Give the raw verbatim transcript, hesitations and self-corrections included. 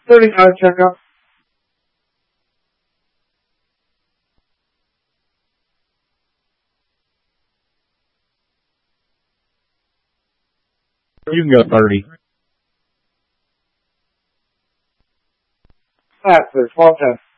Starting our checkup. You can go thirty. Fast, sir. twelve ten.